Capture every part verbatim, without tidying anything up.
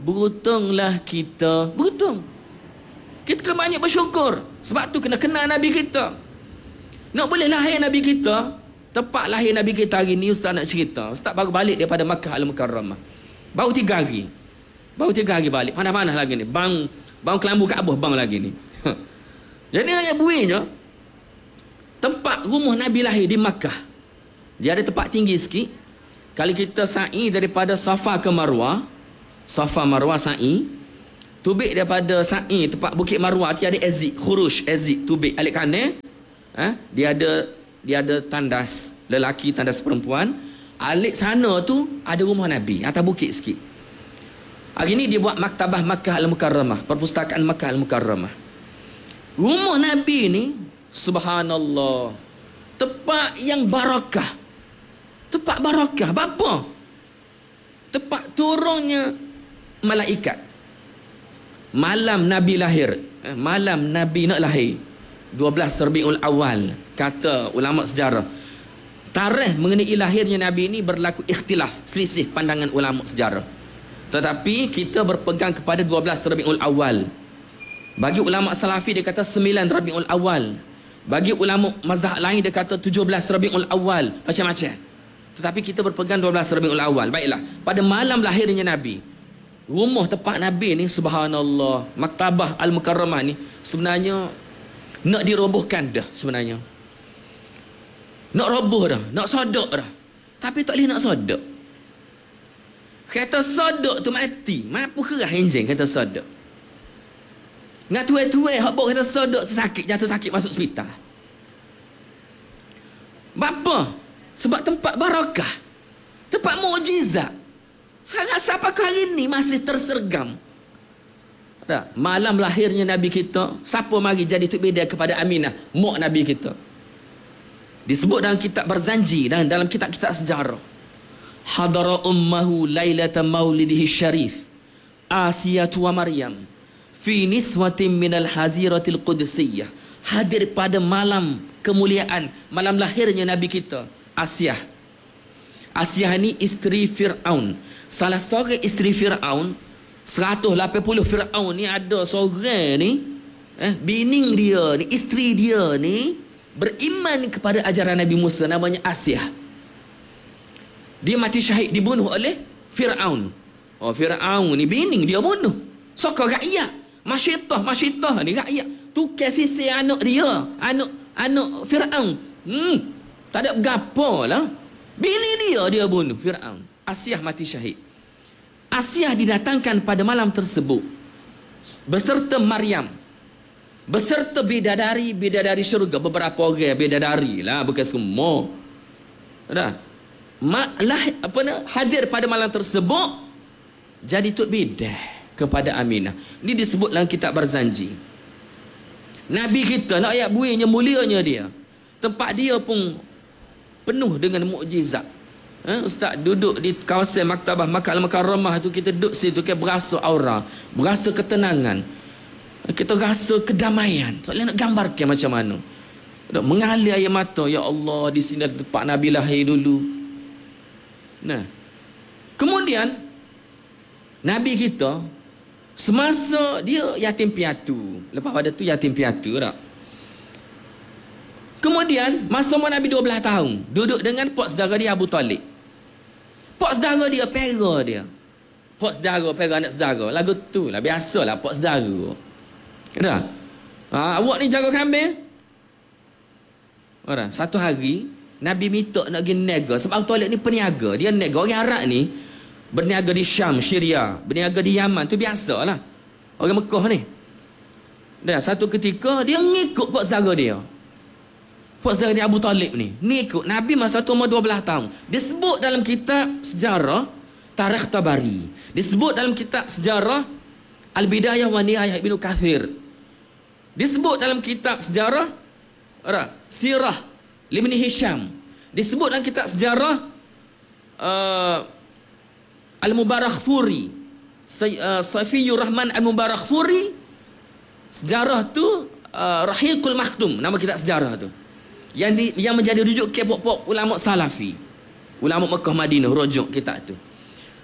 Beruntunglah kita. Beruntung. Kita kena banyak bersyukur. Sebab tu kena kenal Nabi kita. Nak boleh lahir Nabi kita. Tepat lahir Nabi kita hari ni, Ustaz nak cerita. Ustaz baru balik daripada Makkah Al-Mukarramah. Baru tiga hari. Baru tiga hari balik. Panas-panas lagi ni. Bang, bang kelambu Kaabah bang lagi ni. Jadi ayat buihnya, tempat rumah Nabi lahir di Makkah. Dia ada tempat tinggi sikit. Kalau kita sa'i daripada Safa ke Marwah, Safa Marwah sa'i, tubik daripada sa'i tempat Bukit Marwah tu ada exit, khurush, exit, tubik alik kanan. Ha? Dia ada dia ada tandas lelaki, tandas perempuan. Alik sana tu ada rumah Nabi, atas bukit sikit. Hari ni dia buat maktabah Makkah Al-Mukarramah, perpustakaan Makkah Al-Mukarramah. Rumah Nabi ni, subhanallah, tempat yang barakah. Tempat barakah. Apa? Tempat turunnya malaikat. Malam Nabi lahir, eh, malam Nabi nak lahir, dua belas Rabiul Awal, kata ulama sejarah. Tarikh mengenai lahirnya Nabi ini berlaku ikhtilaf, selisih pandangan ulama sejarah. Tetapi kita berpegang kepada dua belas Rabiul Awal. Bagi ulama Salafi dia kata sembilan Rabiul Awal. Bagi ulama mazhab lain dia kata tujuh belas Rabiul Awal, macam-macam. Tetapi kita berpegang dua belas Rabiul Awal. Baiklah, pada malam lahirnya Nabi, rumah tempat Nabi ni, subhanallah, maktabah Al-Mukarramah ni sebenarnya nak dirobohkan dah sebenarnya. Nak roboh dah, nak sodok dah. Tapi tak boleh nak sodok. Kata sodok tu mati, mampu kerah enjin kata sodok. Ngat tuai-tuai hak bawa kata sodok tu sakit, jatuh sakit masuk hospital. Bapa? Sebab tempat barakah, tempat mukjizat. Hak siapa hari ni masih tersergam. Tak? Malam lahirnya Nabi kita, siapa mari jadi tuk beda kepada Aminah, mak Nabi kita. Disebut dalam kitab Barzanji dan dalam kitab-kitab sejarah. Hadara ummahu lailata maulidihi syarif Asiyatu wa Maryam fi niswatin minal haziratil qudsiyah. Hadir pada malam kemuliaan, malam lahirnya Nabi kita, Asiyah. Asiyah ni isteri Fir'aun. Salah seorang isteri Fir'aun, seratus lapan puluh Fir'aun ni ada seorang ni, eh, bining dia ni, isteri dia ni beriman kepada ajaran Nabi Musa, namanya Asiyah. Dia mati syahid, dibunuh oleh Fir'aun. Oh, Fir'aun ni bining dia bunuh. Sokong rakyat, masyitah, masyitah ni rakyat. Tukar sisi anak dia, anak anak Fir'aun. Hmm, tak ada gapo lah. Bini dia dia bunuh Fir'aun. Asiyah mati syahid. Asiyah didatangkan pada malam tersebut beserta Maryam, beserta bidadari, bidadari syurga, beberapa orang bidadari lah, bukan semua. Dah. Maklah apa nak hadir pada malam tersebut jadi tuk bidah kepada Aminah. Ini disebut dalam kitab Barzanji. Nabi kita nak ayat buihnya, mulianya dia. Tempat dia pun penuh dengan mukjizat. Ha? Ustaz duduk di kawasan maktabah Makkah Al-Mukarramah tu, kita duduk situ, kita berasa aura, berasa ketenangan, kita rasa kedamaian. Soalnya nak gambarkan macam mana. Mengalir air mata, ya Allah, di sini ada tempat Nabi lahir dulu. Nah, kemudian Nabi kita semasa dia yatim piatu, lepas pada tu yatim piatu tak. Kemudian masa umur Nabi dua belas tahun, duduk dengan pak saudara dia Abu Talib. Pak saudara dia pera dia. Pak saudara pera anak saudara. Lagu tu lah, biasalah pak saudara. Dah. Ha, awak ni jaga kambing. Orang satu hari Nabi minta nak pergi niaga, sebab Abu Talib ni peniaga, dia niaga. Orang Arab ni berniaga di Syam, Syria, berniaga di Yaman, tu biasalah. Orang Mekah ni. Dah, satu ketika dia ngikut pak saudara dia. Pak saudara dia Abu Talib ni, ni ikut Nabi masa tu umur dua belas tahun. Disebut dalam kitab sejarah Tarikh Tabari, disebut dalam kitab sejarah Al-Bidayah wa Nihayah Ibnu Katsir, disebut dalam kitab sejarah Sirah Ibn Hisham, disebut dalam kitab sejarah uh, Al-Mubarakhfuri, uh, Saifiyur Rahman Al-Mubarakhfuri. Sejarah tu uh, Rahiqul Maktum, nama kitab sejarah tu, yang di, yang menjadi rujuk ke pokok ulama Salafi, ulama Mekah Madinah, rujuk kitab tu.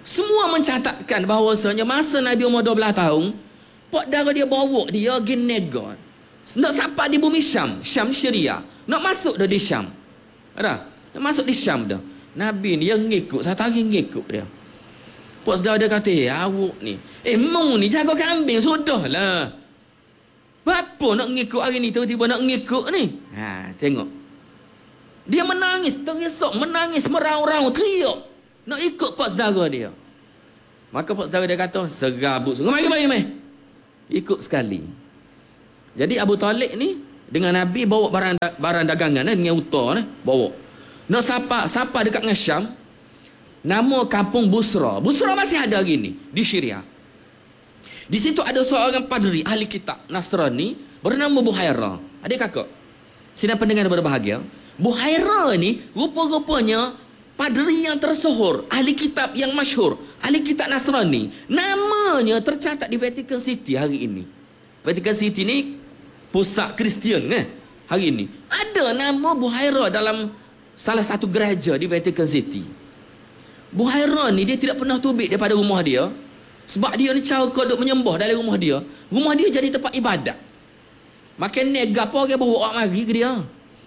Semua mencatatkan bahawasanya masa Nabi umur dua belas tahun, pak dara dia bawa dia pergi negar. Nak sampai di bumi Syam, Syam Syria. Nak masuk dah di Syam. Ada? Nak masuk di Syam dah. Nabi ni yang ngikut, satu hari ngikut dia. Pak saudara dia kata, eh awak ni, eh mu ni jaga kambing, sudahlah. Apa nak ngikut hari ni, tiba-tiba nak ngikut ni? Ha, tengok. Dia menangis, terisak, menangis, meraung-raung, teriak. Nak ikut pak saudara dia. Maka pak saudara dia kata, serabut. Mari, mari, mari. Ikut sekali. Jadi Abu Talib ni, dengan Nabi bawa barang barang dagangan eh, dengan utah eh, bawa. Nak sapa, sapa dekat dengan Syam, nama kampung Busra. Busra masih ada hari ni, di Syria. Di situ ada seorang padri ahli kitab Nasrani bernama Buhaira. Adik kakak, sidang pendengar berbahagia, Buhaira ni rupa-rupanya padri yang tersohor, ahli kitab yang masyhur, ahli kitab Nasrani. Namanya tercatat di Vatican City hari ini. Vatican City ni pusat Kristian eh, hari ini. Ada nama Buhaira dalam salah satu gereja di Vatican City. Buhaira ni dia tidak pernah tubik daripada rumah dia. Sebab dia ni cara kodok menyembah dalam rumah dia. Rumah dia jadi tempat ibadat. Makin nega apa orang bawa orang mari ke dia.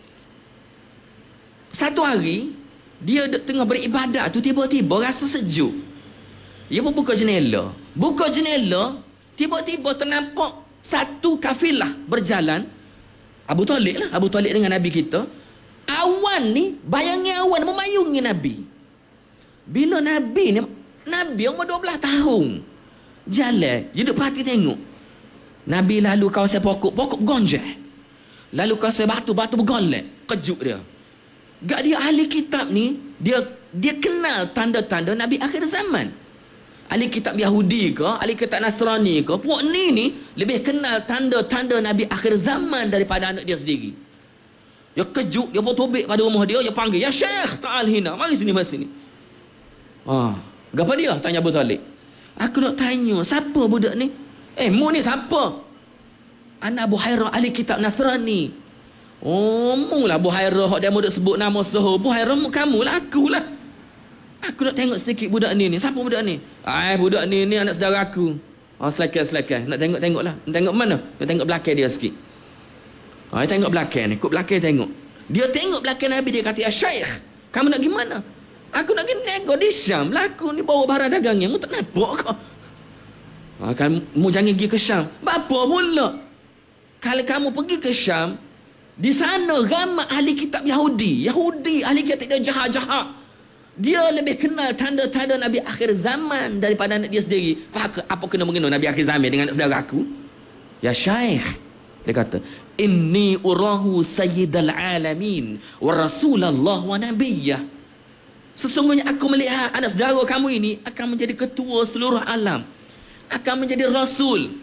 Satu hari, dia tengah beribadat tu tiba-tiba rasa sejuk. Dia pun buka jendela. Buka jendela, tiba-tiba ternampak satu kafilah berjalan. Abu Talib lah. Abu Talib dengan Nabi kita. Awan ni, bayangin awan memayungi Nabi. Bila Nabi ni, Nabi umur dua belas tahun. Jalan, dia duduk perhati tengok. Nabi lalu kawasan pokok, pokok bergonjang. Lalu kawasan batu, batu bergolek. Kejut dia. Gak dia ahli kitab ni, dia dia kenal tanda-tanda Nabi akhir zaman. Ahli kitab Yahudi ke, ahli kitab Nasrani ke, puak ni ni lebih kenal tanda-tanda Nabi akhir zaman daripada anak dia sendiri. Dia kejut, dia bertobik pada rumah dia, dia panggil, ya Syekh, ta'al hina, mari sini, mari sini. Ah, apa dia? Tanya Abu Talib. Aku nak tanya, siapa budak ni? Eh, mu ni siapa? Anak Buhaira, ahli kitab Nasrani. Oh, mu lah Buhaira, dia mu duk sebut nama soho. Buhaira, mu kamu lah, aku lah. Aku nak tengok sedikit budak ni ni. Siapa budak ni? Ah, budak ni ni anak saudara aku. Oh, selakai, selakai. Nak tengok-tengok lah. Nak tengok mana? Nak tengok belakang dia sikit. Ah, tengok belakang ni. Kut belakang tengok. Dia tengok belakang Nabi, dia kata, ya Syekh, kamu nak pergi mana? Aku nak pergi nego di Syam. Lah aku ni bawa barang dagangnya. Mu tak nampak kau. Ha, kan, mu jangan pergi ke Syam. Apa pula? Kalau kamu pergi ke Syam, di sana ramai ahli kitab Yahudi. Yahudi, ahli kitab dia jahat-jahat. Dia lebih kenal tanda-tanda Nabi akhir zaman daripada anak dia sendiri. Apa, apa kena mengena Nabi akhir zaman dengan anak saudara aku? Ya Syekh, dia kata, inni urahu sayyidal alamin wa rasulallah wa nabiyyah. Sesungguhnya aku melihat anak saudara kamu ini akan menjadi ketua seluruh alam. Akan menjadi rasul.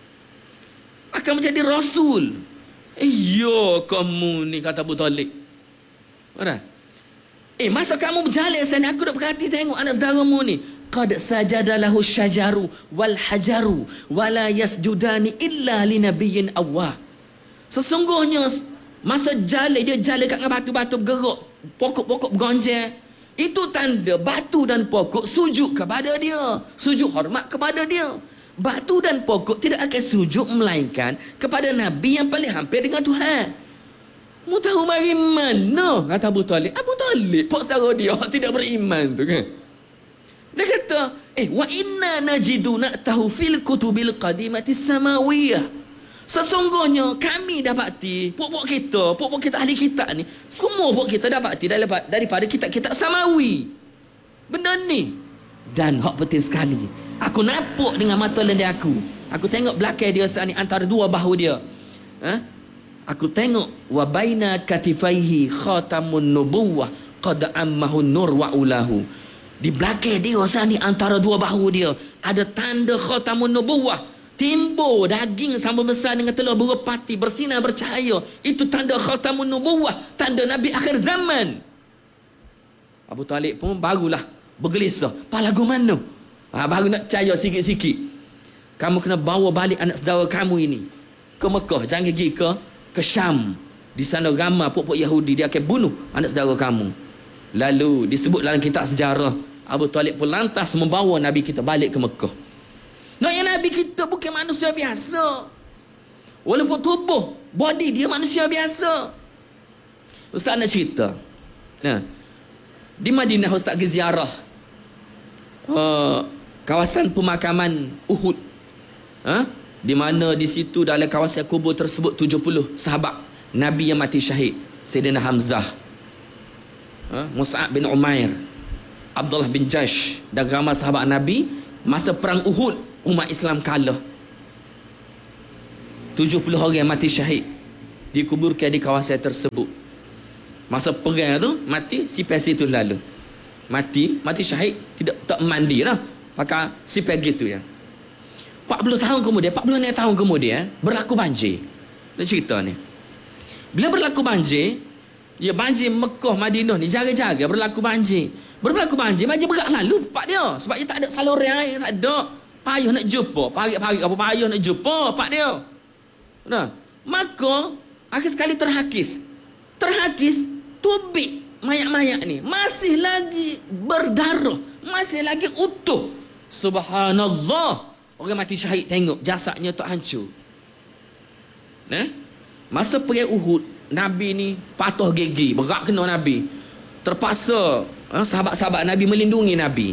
Akan menjadi rasul. Iyo kamu ni, kata Abu Talib. Alright. Eh, masa kamu berjalan sana, aku dah perhati tengok anak saudaramu ni. Qad sajadalahu syajaru wal hajaru wala yasjudani illa li nabiyyin awwah. Sesungguhnya masa jalan, dia jalan kat dengan batu-batu bergerak, pokok-pokok bergonjang. Itu tanda batu dan pokok sujud kepada dia. Sujud hormat kepada dia. Batu dan pokok tidak akan sujud melainkan kepada Nabi yang paling hampir dengan Tuhan. Mu tahu mari mana? Kata Abu Talib. Abu Talib, pak saudara dia tidak beriman tu kan. Dia kata, eh, wa inna najidu na'tahu fil kutubil qadimati samawiyah. Sesungguhnya kami dapati, puak-puak kita, puak-puak kita ahli kitab ni, semua puak kita dapati daripada kitab-kitab samawi. Benda ni. Dan hak penting sekali, aku nampak dengan mata lendir aku. Aku tengok belakang dia saat ni antara dua bahu dia. Ha? Aku tengok wa baina katifaihi khatamun nubuwah qad ammahu nur wa ulahu. Di belakang dia saat ni antara dua bahu dia ada tanda khatamun nubuwah. Timbul daging sama besar dengan telur berpati, bersinar bercahaya. Itu tanda khatamun nubuwah, tanda Nabi akhir zaman. Abu Talib pun barulah bergelisah. Pak lagu mana? Ha, baru nak percaya sikit-sikit. Kamu kena bawa balik anak saudara kamu ini ke Mekah, jangan pergi ke ke Syam. Di sana ramai puak-puak Yahudi, dia akan bunuh anak saudara kamu. Lalu disebut dalam kitab sejarah Abu Talib pun lantas membawa Nabi kita balik ke Mekah. Nak yang Nabi kita bukan manusia biasa. Walaupun tubuh, body dia manusia biasa. Ustaz nak cerita. Nah, di Madinah Ustaz pergi ziarah uh, kawasan pemakaman Uhud. Ha? Di mana di situ dalam kawasan kubur tersebut tujuh puluh sahabat Nabi yang mati syahid. Sayyidina Hamzah, ha? Mus'ab bin Umair, Abdullah bin Jash dan ramai sahabat Nabi. Masa perang Uhud, umat Islam kalah. tujuh puluh orang mati syahid dikuburkan di kawasan tersebut. Masa perang tu mati sipir situ lalu. Mati, mati syahid, tidak tak mandi lah. Pakai sipir gitu ya. empat puluh tahun kemudian, empat puluh enam tahun kemudian berlaku banjir. Nak cerita ni. Bila berlaku banjir, ya banjir Mekah Madinah ni jaga-jaga berlaku banjir. Berlaku banjir, banjir berat lalu pak dia. Sebab dia tak ada saluran air, tak ada. Payah nak jumpa, parit-parit apa payah nak jumpa pak dia. Nah, maka akhir sekali terhakis. Terhakis, tubik mayat-mayat ni masih lagi berdarah, masih lagi utuh. Subhanallah. Orang mati syahid tengok jasadnya tak hancur. Nah, masa perang Uhud, Nabi ni patah gigi, berat kena Nabi. Terpaksa eh, sahabat-sahabat Nabi melindungi Nabi.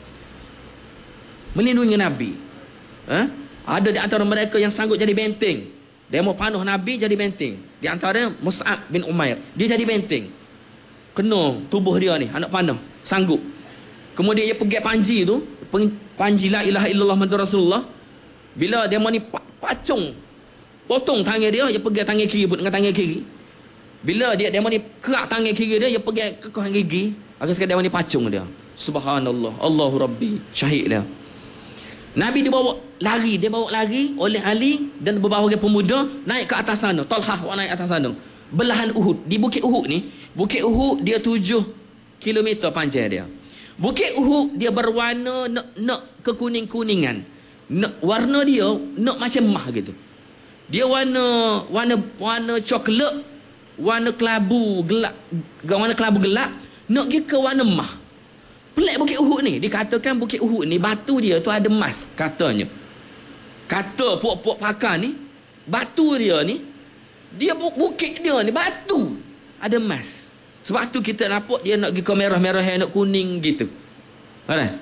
Melindungi Nabi. Eh? Ada di antara mereka yang sanggup jadi benteng. Dia mau panuh Nabi jadi benteng. Di antara Mus'ab bin Umair, dia jadi benteng. Kena tubuh dia ni, anak panah, sanggup. Kemudian dia pergi panji tu, panji la ilaha illallah Muhammadur Rasulullah. Bila dia mau ni pacung, potong tangan dia, dia pergi tangan kiri pun dengan tangan kiri. Bila dia dia mau ni kerak tangan kiri dia, dia pergi kekah gigi. Akhir sekali dia mau ni pacung dia. Subhanallah, Allahu Rabbi, syahid dia. Nabi dibawa lari, dia bawa lari oleh Ali dan beberapa orang pemuda naik ke atas sana. Talhah naik atas sana. Belahan Uhud, di Bukit Uhud ni, Bukit Uhud dia tujuh kilometer panjang dia. Bukit Uhud dia berwarna nak nak kekuning-kuningan. Nak, warna dia nak macam mah gitu. Dia warna warna warna coklat, warna kelabu gelap, warna kelabu gelap, nak pergi ke warna mah. Pelik Bukit Uhud ni. Dikatakan Bukit Uhud ni batu dia tu ada emas katanya. Kata puak-puak pakar ni, batu dia ni, dia bukit dia ni batu ada emas. Sebab tu kita nampak dia nak pergi ke merah-merah, nak kuning gitu. Ada.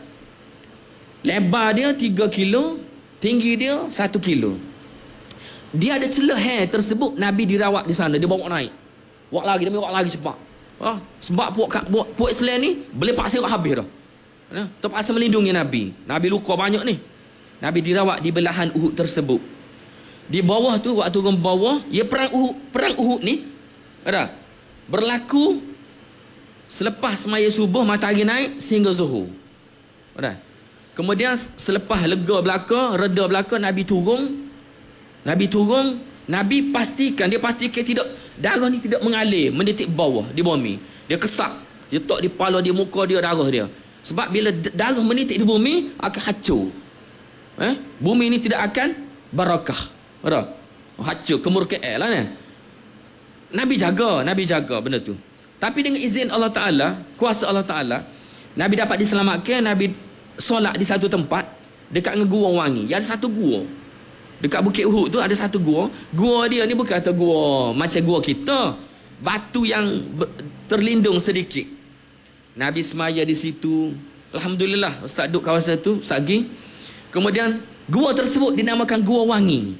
Lebar dia tiga kilo, tinggi dia satu kilo. Dia ada celah hair tersebut, Nabi dirawat di sana, dia bawa naik. Buat lagi, dia bawa lagi cepat. Oh, sebab puak puak puak Islam ni boleh paksa habis dah. Nah, terpaksa melindungi Nabi. Nabi luka banyak ni. Nabi dirawat di belahan Uhud tersebut. Di bawah tu, waktu orang bawah, ya perang Uhud, perang Uhud ni ada berlaku selepas semaya subuh matahari naik sehingga zuhur. Ada. Kemudian selepas lega belaka, reda belaka, Nabi turun. Nabi turun, Nabi pastikan, dia pastikan tidak darah ni tidak mengalir menitik bawah di bumi. Dia kesak, dia tok di kepala dia, muka dia, darah dia. Sebab bila darah menitik di bumi akan hancur. Eh? Bumi ini tidak akan barakah. Ada? Hancur, kemurkaan lah ni. Nabi jaga, Nabi jaga benda tu. Tapi dengan izin Allah Ta'ala, kuasa Allah Ta'ala, Nabi dapat diselamatkan. Nabi solat di satu tempat dekat dengan gua wangi. Ada satu gua dekat Bukit Uhud tu, ada satu gua. Gua dia ni bukan kata gua macam gua kita, batu yang terlindung sedikit. Nabi semaya di situ. Alhamdulillah Ustaz duduk kawasan tu, Ustaz pergi. Kemudian gua tersebut dinamakan Gua Wangi.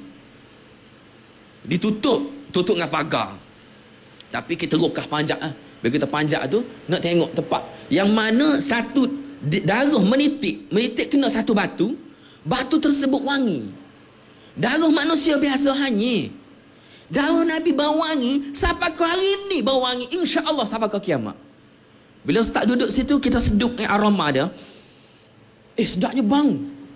Ditutup, tutup dengan pagar. Tapi kita rokah panjat ah. Bila kita panjat tu nak tengok tempat yang mana satu darah menitik, menitik kena satu batu, batu tersebut wangi. Darah manusia biasa hanya. Darah Nabi bau wangi, sampai ke hari ni bau wangi, insya-Allah sampai ke kiamat. Bila Ustaz duduk situ, kita seduk dengan aroma dia. Eh, sedapnya bau.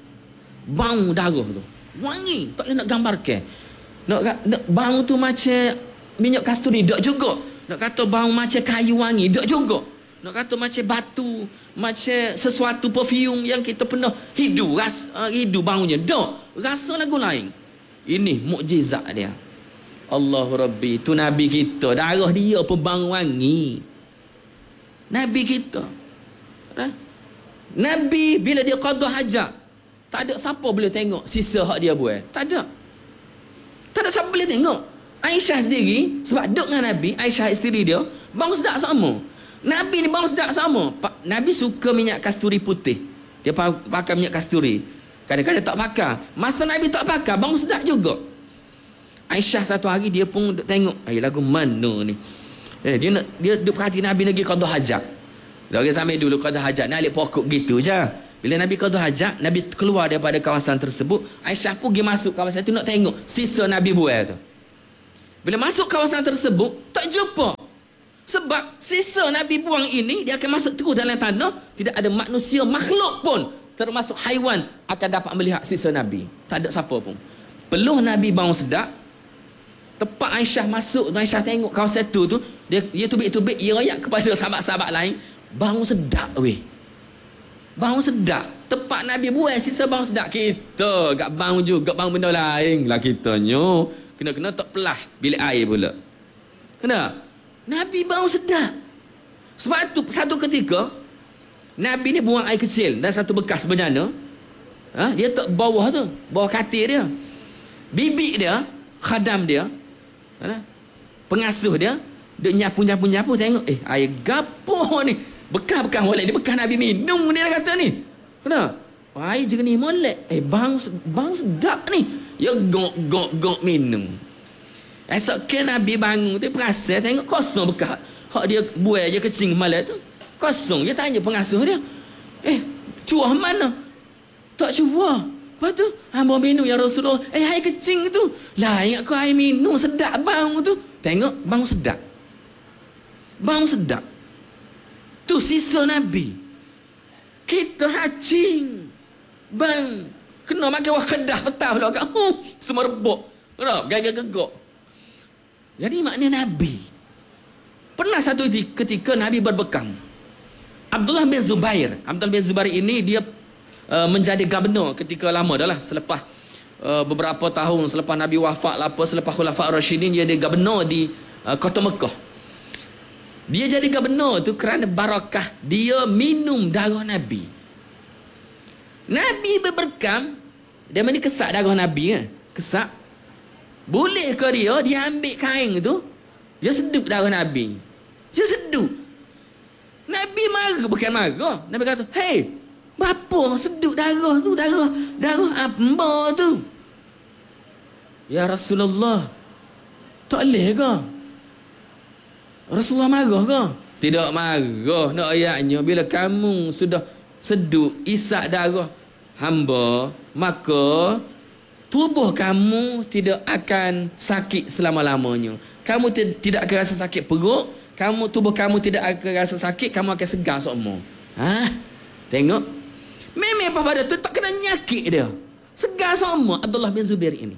Bau darah tu. Wangi, tak boleh nak gambarkan. Nak, nak bau tu macam minyak kasturi, tak juga. Nak kata bau macam kayu wangi, tak juga. Nak kata macam batu, macam sesuatu perfume yang kita pernah hidu, ras, uh, hidu baunya. Tak, rasa lagu lain. Ini mukjizat dia. Allahu Rabbi, tu Nabi kita. Darah dia pun bau wangi. Nabi kita. Eh? Nabi bila dia qada hajat, tak ada siapa boleh tengok sisa hak dia buat. Tak ada. Tak ada siapa boleh tengok. Aisyah sendiri, sebab duduk dengan Nabi, Aisyah isteri dia, bang sedak sama. Nabi ni bang sedak sama. Nabi suka minyak kasturi putih. Dia pakai minyak kasturi. Kadang-kadang tak pakai. Masa Nabi tak pakai, bang sedak juga. Aisyah satu hari dia pun tengok, ay lagu mana ni? Eh, dia nak dia duduk perhati Nabi lagi qada hajat. Dia orang sampai dulu qada hajat, nak alik pokok gitu je. Bila Nabi qada hajat, Nabi keluar daripada kawasan tersebut, Aisyah pun pergi masuk kawasan itu nak tengok sisa Nabi buat tu. Bila masuk kawasan tersebut, tak jumpa. Sebab sisa Nabi buang ini, dia akan masuk terus dalam tanah. Tidak ada manusia, makhluk pun, termasuk haiwan, akan dapat melihat sisa Nabi. Tak ada siapa pun. Peluh Nabi bau sedap. Tepat Aisyah masuk, Aisyah tengok kawasan itu tu, dia, dia tubik-tubik, dia rayak kepada sahabat-sahabat lain, bau sedap weh. Bau sedap. Tepat Nabi buat sisa bau sedap. Kita gak bau juga, bau benda lain lah kitanya. Kena-kena tak pelas bilik air pula. Kena? Nabi bau sedap. Sebab tu satu ketika Nabi ni buang air kecil dan satu bekas bencana. Ha? Dia tak bawah tu, bawah katil dia. Bibi dia, khadam dia, ha? Pengasuh dia, dia nyapu-nyapu-nyapu tengok, eh air gapo ni? Bekas-bekas molek ni, bekas Nabi minum ni, dia kata ni. Kena? Air jernih molek. Eh bau bau sedap ni. Ya gok-gok-gok minum. Esok ke Nabi bangun tu perasan tengok kosong bekas. Hak dia buai je kecing malam tu. Kosong. Dia tanya pengasuh dia. Eh, cuah mana? Tak cuah. Lepas tu, hamba minum ya Rasulullah. Eh, air kecing tu. Lah, ingat kau air minum sedap bau tu. Tengok, bau sedap. Bau sedap. Tu sisa Nabi. Kita hacing. Bang. Kena makan wah kedah petah pula kat. Huh, semua rebuk. Kena, gagak-gegok. Jadi maknanya Nabi. Pernah satu ketika Nabi berbekam. Abdullah bin Zubair. Abdullah bin Zubair ini dia uh, menjadi gubernur ketika lama dah lah. Selepas uh, beberapa tahun selepas Nabi wafat lah apa, selepas Khulafa' Ar-Rasyidin, dia jadi gubernur di uh, kota Mekah. Dia jadi gubernur tu kerana barakah dia minum darah Nabi. Nabi berberkam, dia mana kesak darah Nabi kan? Kesak. Boleh ke dia, dia ambil kain tu, dia sedup darah Nabi. Dia sedup. Nabi marah, bukan marah. Nabi kata, hey, bapa sedup darah tu, darah, darah apa tu? Ya Rasulullah, tak boleh ke? Rasulullah marah ke? Tidak marah. Nak ayatnya, bila kamu sudah seduk isak darah hamba, maka tubuh kamu tidak akan sakit selama-lamanya. Kamu tidak akan rasa sakit perut, kamu tubuh kamu tidak akan rasa sakit, kamu akan segar semua. Ha? Tengok. Memang apa pada tu tak kena nyakit dia. Segar semua Abdullah bin Zubair ini.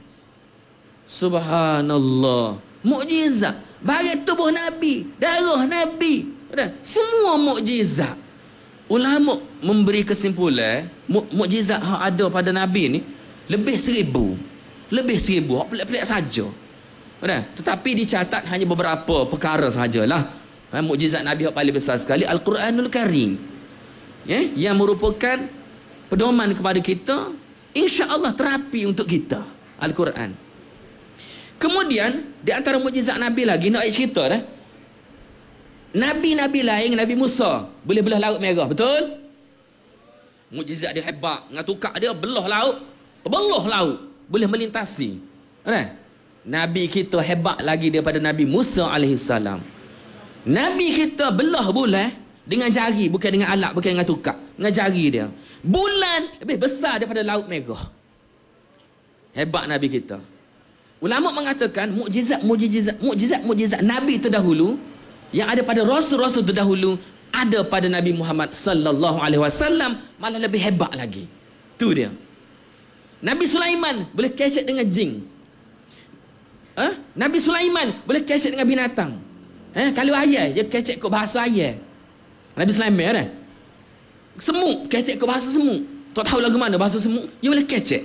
Subhanallah. Mukjizat. Bagi tubuh Nabi, darah Nabi, semua mukjizat. Ulama memberi kesimpulan mu- mukjizat yang ada pada Nabi ni lebih seribu. Lebih seribu. Pelik-pelik saja. Tetapi dicatat hanya beberapa perkara sahajalah. Ha, mukjizat Nabi yang paling besar sekali Al-Quranul Karim. Ya, yang merupakan pedoman kepada kita, insya-Allah terapi untuk kita. Al-Quran. Kemudian di antara mukjizat Nabi lagi nak cerita dah. Nabi-nabi lain, Nabi Musa boleh belah laut merah, betul? Mukjizat dia hebat. Dengan tukar dia belah laut, belah laut, boleh melintasi. Kan? Nabi kita hebat lagi daripada Nabi Musa alaihissalam. Nabi kita belah bulan dengan jari, bukan dengan alat, bukan dengan tukar, dengan jari dia. Bulan lebih besar daripada laut merah. Hebat Nabi kita. Ulama mengatakan mukjizat mukjizat mukjizat mukjizat Nabi terdahulu yang ada pada rasul-rasul terdahulu ada pada Nabi Muhammad sallallahu alaihi wasallam, malah lebih hebat lagi. Tu dia. Nabi Sulaiman boleh kecek dengan jin. Ha? Nabi Sulaiman boleh kecek dengan binatang. Eh, kalau ayat dia kecek kok bahasa ayat. Nabi Sulaiman kan? Semut kecek kok bahasa semut. Tak tahu lagu mana bahasa semut, dia boleh kecek.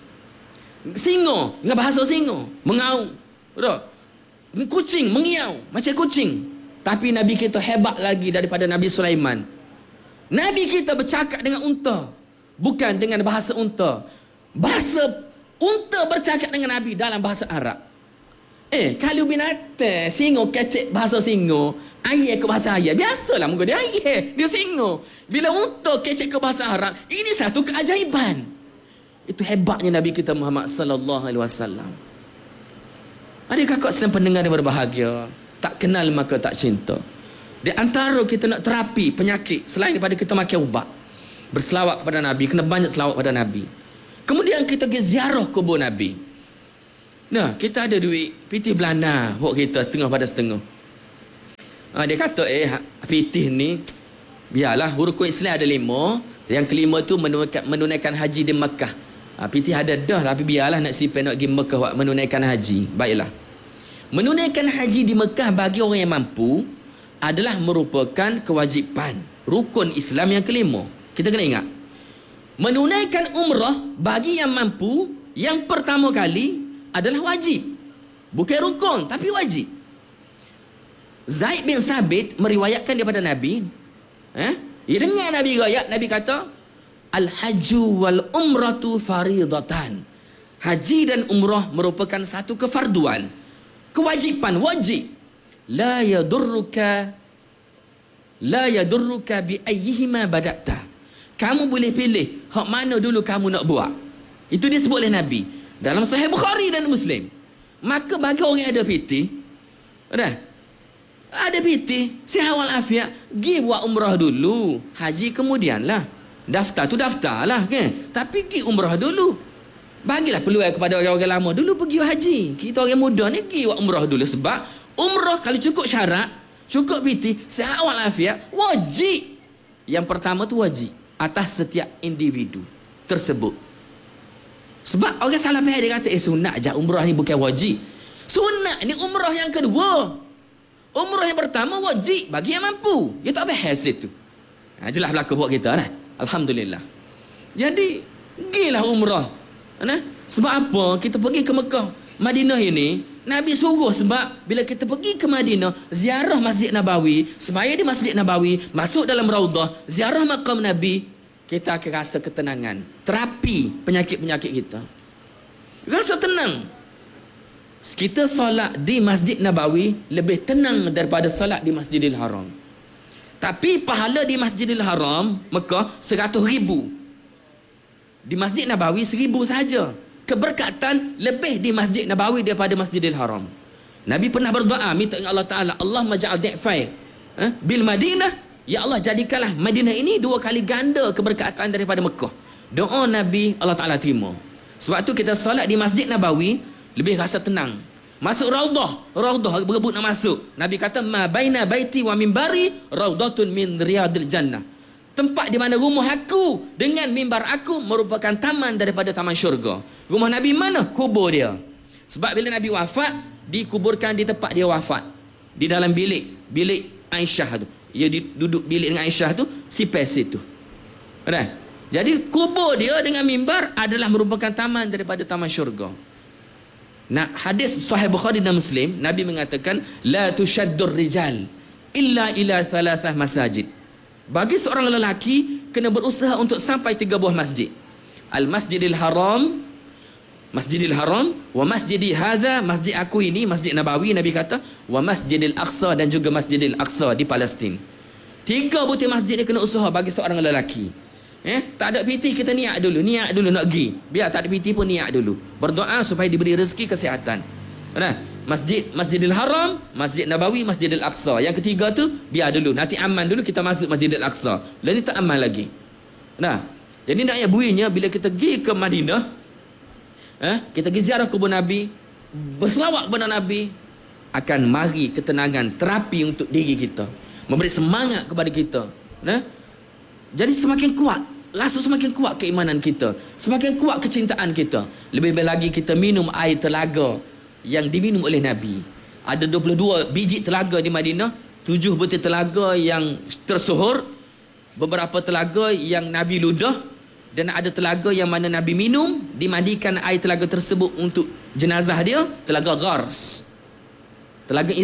Singa dengan bahasa singa, mengaum. Betul? Kucing mengiau macam kucing. Tapi Nabi kita hebat lagi daripada Nabi Sulaiman. Nabi kita bercakap dengan unta, bukan dengan bahasa unta. Bahasa unta bercakap dengan Nabi dalam bahasa Arab. Eh, kalau binatang singo kecek bahasa singo, ayah ke bahasa ayah, biasalah muka dia ayah, dia singo. Bila unta kecek ke bahasa Arab, ini satu keajaiban. Itu hebatnya Nabi kita Muhammad sallallahu alaihi wasallam. Adakah kau sedang pendengar yang berbahagia? Tak kenal maka tak cinta. Di antara kita nak terapi penyakit, selain daripada kita makan ubat, berselawat kepada Nabi, kena banyak selawat pada Nabi. Kemudian kita pergi ziarah kubur Nabi. Nah, kita ada duit pitih belana buat kita setengah pada setengah. Ha, dia kata, eh, pitih ni, biarlah, rukun Islam ada lima. Yang kelima tu menunaikan, menunaikan haji di Mekah. Ha, pitih ada dah, tapi biarlah nak simpan nak pergi Mekah menunaikan haji. Baiklah. Menunaikan haji di Mekah bagi orang yang mampu adalah merupakan kewajipan rukun Islam yang kelima. Kita kena ingat, menunaikan umrah bagi yang mampu yang pertama kali adalah wajib, bukan rukun tapi wajib. Zaid bin Sabit meriwayatkan daripada Nabi, eh? Dia dengar Nabi riwayat, Nabi kata, al-hajju wal umratu faridatan. Haji dan umrah merupakan satu kefarduan, kewajipan, wajib. La yadurruka La yadurruka bi ayyihima bada'ta. Kamu boleh pilih hak mana dulu kamu nak buat. Itu disebut oleh Nabi dalam Sahih Bukhari dan Muslim. Maka bagi orang yang ada piti, dah, ada piti, sihat walafiat, pergi buat umrah dulu, haji kemudianlah. Daftar tu daftar lah kan, tapi pergi umrah dulu. Bagilah peluang kepada orang-orang lama dulu pergi haji. Kita orang muda ni pergi buat umrah dulu. Sebab umrah kalau cukup syarat, cukup piti, sihat walafiat, wajib. Yang pertama tu wajib atas setiap individu tersebut. Sebab orang salah faham, dia kata, eh sunat je, umrah ni bukan wajib. Sunat ni umrah yang kedua. Umrah yang pertama wajib bagi yang mampu. Dia tak bahas itu. Ha, jelas berlaku buat kita lah. Alhamdulillah. Jadi, pergilah umrah. Nah, sebab apa kita pergi ke Mekah, Madinah ini, Nabi suruh sebab bila kita pergi ke Madinah, ziarah Masjid Nabawi, sembahyang di Masjid Nabawi, masuk dalam Raudah, ziarah makam Nabi, kita akan rasa ketenangan, terapi penyakit-penyakit kita. Rasa tenang. Kita solat di Masjid Nabawi lebih tenang daripada solat di Masjidil Haram. Tapi pahala di Masjidil Haram Mekah seratus ribu, di Masjid Nabawi seribu sahaja. Keberkatan lebih di Masjid Nabawi daripada Masjidil Haram. Nabi pernah berdoa minta dengan Allah Ta'ala, Allah maja'al di'fai eh? bil Madinah, ya Allah jadikanlah Madinah ini dua kali ganda keberkatan daripada Mekah. Doa Nabi Allah Ta'ala terima. Sebab tu kita solat di Masjid Nabawi lebih rasa tenang. Masuk Raudah, Raudah berebut nak masuk. Nabi kata, ma baina baiti wa mimbari raudatun min riyadil jannah. Tempat di mana rumah aku dengan mimbar aku merupakan taman daripada taman syurga. Rumah Nabi mana? Kubur dia. Sebab bila Nabi wafat, dikuburkan di tempat dia wafat, di dalam bilik bilik Aisyah tu. Dia duduk bilik dengan Aisyah tu, si pes itu. Right? Jadi kubur dia dengan mimbar adalah merupakan taman daripada taman syurga. Nah, hadis Sahih Bukhari dan Muslim, Nabi mengatakan, la tushaddur rijal illa ila thalathah masajid. Bagi seorang lelaki kena berusaha untuk sampai tiga buah masjid. Al-Masjidil Haram, Masjidil Haram, wa masjidi hadza, masjid aku ini, Masjid Nabawi, Nabi kata, wa Masjidil Aqsa, dan juga Masjidil Aqsa di Palestin. Tiga butir masjid ni kena usaha bagi seorang lelaki. Eh, tak ada piti kita niat dulu, niat dulu nak pergi. Biar tak ada piti pun niat dulu. Berdoa supaya diberi rezeki kesihatan. Nah, Masjid Masjidil Haram, Masjid Nabawi, Masjidil Aqsa. Yang ketiga tu biar dulu, nanti aman dulu kita masuk Masjidil Aqsa. Lalu tak aman lagi. Nah, jadi nak ayat buinya bila kita pergi ke Madinah, eh, kita pergi ziarah kubur Nabi, berselawat kepada Nabi, akan mari ketenangan, terapi untuk diri kita, memberi semangat kepada kita. Nah, jadi semakin kuat, rasa semakin kuat keimanan kita, semakin kuat kecintaan kita. Lebih-lebih lagi kita minum air telaga yang diminum oleh Nabi. Ada dua puluh dua biji telaga di Madinah, tujuh butir telaga yang tersohor, beberapa telaga yang Nabi ludah, dan ada telaga yang mana Nabi minum, dimandikan air telaga tersebut untuk jenazah dia, telaga Ghars. Telaga Izik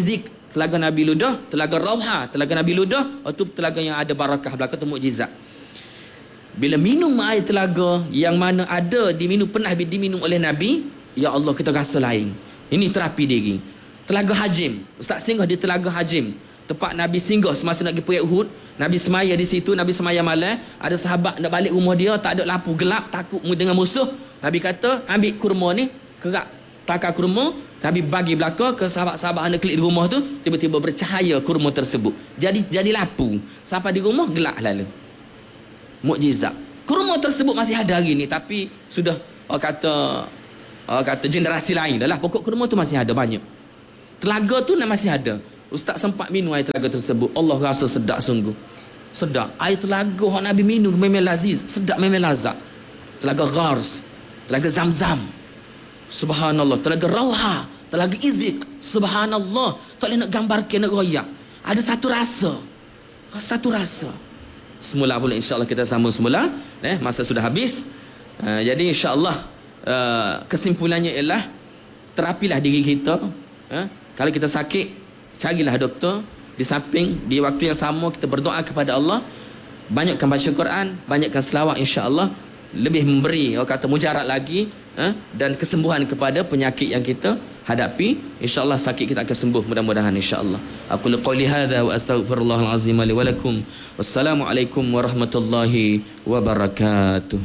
telaga Nabi ludah, telaga Rauha, telaga Nabi ludah, itu telaga yang ada barakah belaka, tu mukjizat. Bila minum air telaga yang mana ada diminum, pernah diminum oleh Nabi, ya Allah kita rasa lain. Ini terapi diri. Telaga Hajim, Ustaz singgah di telaga Hajim, tempat Nabi singgah semasa nak pergi perang Uhud. Nabi semaya di situ, Nabi semaya malam, ada sahabat nak balik rumah dia, tak ada lampu, gelap, takut dengan musuh. Nabi kata, ambil kurma ni, kerak takar kurma, Nabi bagi belaka ke sahabat-sahabat yang klik di rumah tu, tiba-tiba bercahaya kurma tersebut. Jadi jadi lampu. Sampai di rumah gelap lalu. Mukjizat. Kurma tersebut masih ada hari ni, tapi sudah orang kata orang kata generasi lain dah lah. Pokok kurma tu masih ada banyak. Telaga tu masih ada. Ustaz sempat minum air telaga tersebut. Allah rasa sedap sungguh. Sedap. Air telaga yang Nabi minum memang laziz, sedap memang lazat. Telaga Ghars, telaga Zamzam. Subhanallah, telaga Rauha, telaga Izik. Subhanallah, tak boleh nak gambarkan, nak royak. Ada satu rasa. Satu rasa. Semula pula insya-Allah kita sambung semula. Eh, masa sudah habis. Uh, jadi insya-Allah uh, kesimpulannya ialah terapilah diri kita. Uh, kalau kita sakit, carilah doktor. Di samping di waktu yang sama kita berdoa kepada Allah. Banyakkan baca Quran, banyakkan selawat insya-Allah. Lebih memberi, orang kata mujarab lagi, eh, dan kesembuhan kepada penyakit yang kita hadapi. InsyaAllah sakit kita akan sembuh mudah-mudahan insyaAllah. Aku qawli hadha wa astaghfirullahal azim li wa lakum. Wassalamualaikum warahmatullahi wabarakatuh.